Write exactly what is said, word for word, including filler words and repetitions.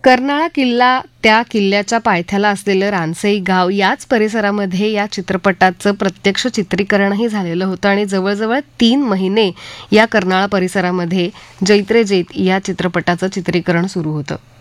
कर्नाळा किल्ला, त्या किल्ल्याच्या पायथ्याला असलेलं रानसई गाव याच परिसरामध्ये या चित्रपटाचं प्रत्यक्ष चित्रीकरणही झालेलं होतं आणि जवळजवळ तीन महिने या कर्नाळा परिसरामध्ये जैत्रे जैत या चित्रपटाचं चित्रीकरण सुरू होतं.